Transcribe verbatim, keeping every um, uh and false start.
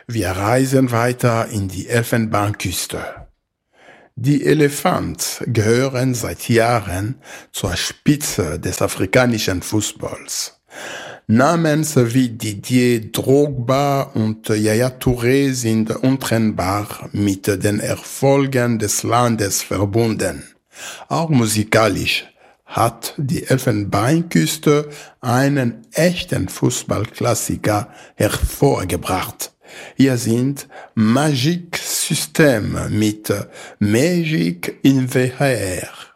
Wir reisen weiter in die Elfenbeinküste. Die Elephants gehören seit Jahren zur Spitze des afrikanischen Fußballs. Namen wie Didier Drogba und Yaya Touré sind untrennbar mit den Erfolgen des Landes verbunden. Auch musikalisch hat die Elfenbeinküste einen echten Fußballklassiker hervorgebracht. Hier sind Magic System mit Magic in the Air.